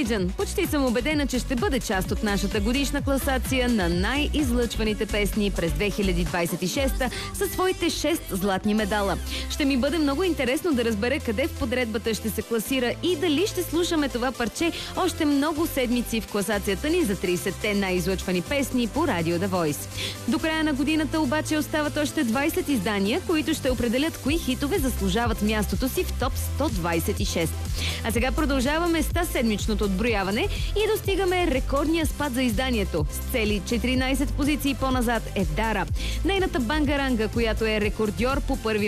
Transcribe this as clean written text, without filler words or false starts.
Religion. Почти съм убедена, че ще бъде част от нашата годишна класация на най-излъчваните песни през 2026 със своите 6 златни медала. Ще ми бъде много интересно да разбера къде в подредбата ще се класира и дали ще слушаме това парче още много седмици в класацията ни за 30-те най-излъчвани песни по Радио The Voice. До края на годината обаче остават още 20 издания, които ще определят кои хитове заслужават мястото си в топ 126. А сега продължаваме с седмичното отброяване и достигаме рекордния спад за изданието. С цели 14 позиции по-назад е Дара. Нейната Бангаранга, която е рекордьор по първи